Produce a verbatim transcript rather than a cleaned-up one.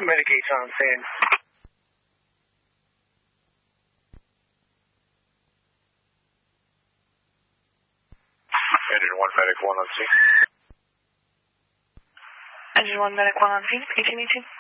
Medicate's on scene. Engine one, Medic one on scene. Engine one, Medic one on scene, eighteen eighteen.